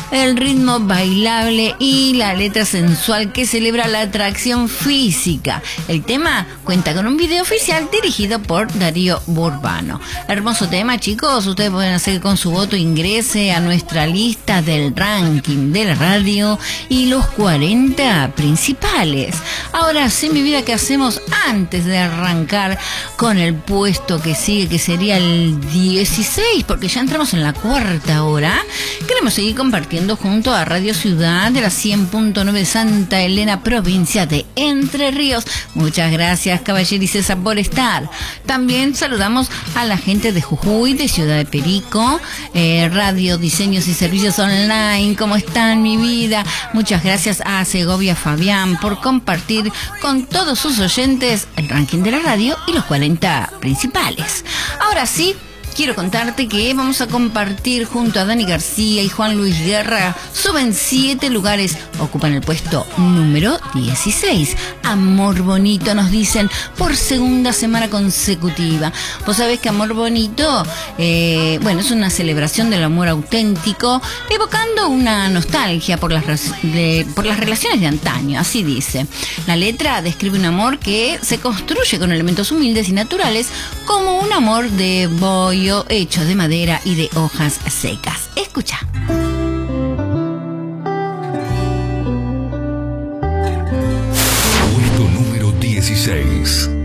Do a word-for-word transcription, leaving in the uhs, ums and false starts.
el ritmo bailable y la letra sensual que celebra la atracción física. El tema cuenta con un video oficial dirigido por Darío Burbano. Hermoso tema, chicos. Ustedes pueden hacer que con su voto ingrese a nuestra lista del ranking de la radio y los cuarenta principales. Ahora sí, mi vida, ¿qué hacemos antes de arrancar con el puesto que sigue, que sería el dieciséis? Porque ya entramos en la cuarta hora. Queremos seguir compartiendo junto a Radio Ciudad de la cien punto nueve Santa Elena, provincia de Entre Ríos. Muchas gracias, caballero y César, por estar. También saludamos a la gente de Jujuy, de Ciudad de Perico, eh, Radio Diseños y Servicios Online. ¿Cómo están, mi vida? Muchas gracias a Segovia Fabián por compartir con todos sus oyentes el ranking de la radio y los cuarenta principales. Ahora sí, quiero contarte que vamos a compartir junto a Dani García y Juan Luis Guerra. Suben siete lugares, ocupan el puesto número dieciséis. Amor Bonito, nos dicen, por segunda semana consecutiva. Vos sabés que Amor Bonito, eh, bueno, es una celebración del amor auténtico, evocando una nostalgia por las, de, por las relaciones de antaño, así dice. La letra describe un amor que se construye con elementos humildes y naturales, como un amor de bollo hecho de madera y de hojas secas. Escucha. Puesto número dieciséis.